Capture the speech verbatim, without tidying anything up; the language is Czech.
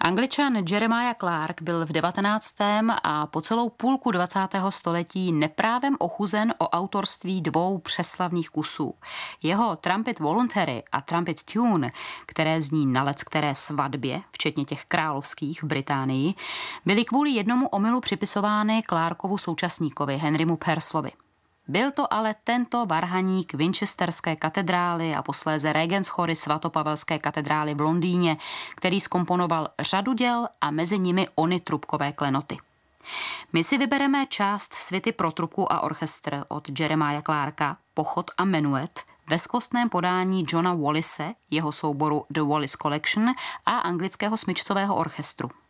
Angličan Jeremiah Clarke byl v devatenáctém a po celou půlku dvacátého století neprávem ochuzen o autorství dvou přeslavných kusů. Jeho Trumpet Voluntary a Trumpet Tune, které zní na leckteré svatbě, včetně těch královských v Británii, byly kvůli jednomu omylu připisovány Clarkovu současníkovi Henrymu Purslovi. Byl to ale tento varhaník Winchesterské katedrály a posléze Regenschory svatopavelské katedrály v Londýně, který zkomponoval řadu děl a mezi nimi ony trubkové klenoty. My si vybereme část Svity pro trubku a orchestr od Jeremiah Clarka, Pochod a menuet, ve skvostném podání Johna Wallise, jeho souboru The Wallis Collection a anglického smyčcového orchestru.